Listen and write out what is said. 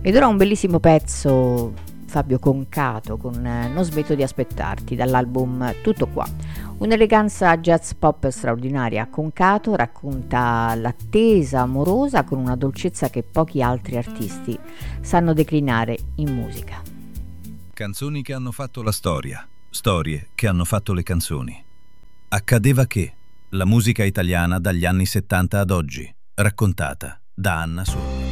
Ed ora un bellissimo pezzo, Fabio Concato, con Non smetto di aspettarti, dall'album Tutto qua. Un'eleganza jazz pop straordinaria. Concato racconta l'attesa amorosa con una dolcezza che pochi altri artisti sanno declinare in musica. Canzoni che hanno fatto la storia, storie che hanno fatto le canzoni. Accadeva che, la musica italiana dagli anni 70 ad oggi, raccontata da Anna Solo.